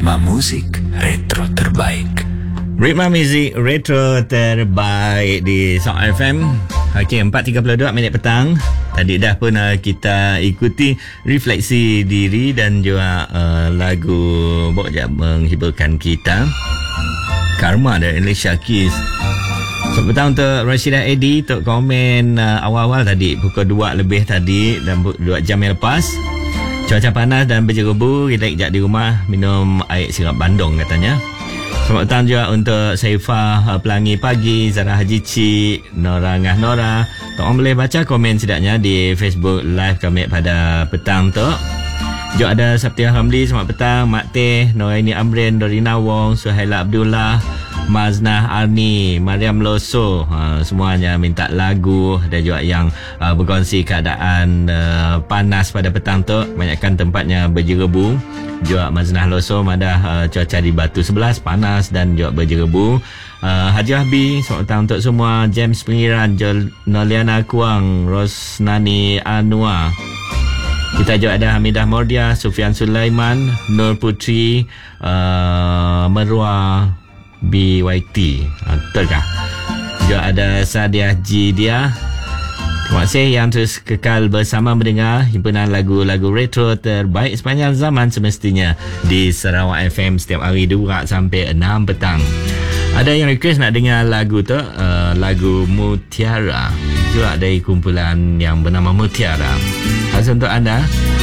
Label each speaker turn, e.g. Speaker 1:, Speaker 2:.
Speaker 1: Ritma Muzik Retro Terbaik.
Speaker 2: Ritma Muzik Retro Terbaik di Sound FM. Okey, 4.32 petang. Tadi dah pun kita ikuti refleksi diri dan juga lagu Bokjap menghiburkan kita, Karma dari Alicia Keys. Selamat petang untuk Rashidah Edi untuk komen awal-awal tadi pukul 2 lebih tadi dan 2 jam yang lepas. Cuaca panas dan berjerubu, kita kejap di rumah minum air sirap Bandung katanya. Selamat petang juga untuk Saifah Pelangi Pagi, Zara Haji Cik, Nora Ngah Nora. Tuan boleh baca komen sedaknya di Facebook live kami pada petang tu. Juga ada Sabtiah Ramli, selamat petang. Mak Teh, Noraini Amrin, Dorina Wong, Suhaila Abdullah, Maznah Arni, Mariam Loso, semuanya minta lagu. Ada juga yang berkongsi keadaan panas pada petang tu, kebanyakan tempatnya berjerebu. Juga Maznah Loso madah cuaca di Batu 11 panas dan juga berjerebu. Haji Ahbi, selamat petang untuk semua. James Pengiran, Noliana Kuang, Rosnani Anwar. Kita juga ada Hamidah Mordia, Sufian Sulaiman, Nur Putri, Merwa BYT. Betul kah? Juga ada Sadiah G dia. Terima kasih yang terus kekal bersama mendengar himpunan lagu-lagu retro terbaik sepanjang zaman semestinya di Sarawak FM setiap hari 2 sampai 6 petang. Ada yang request nak dengar lagu tu, lagu Mutiara. Juga dari kumpulan yang bernama Mutiara. Khas untuk anda.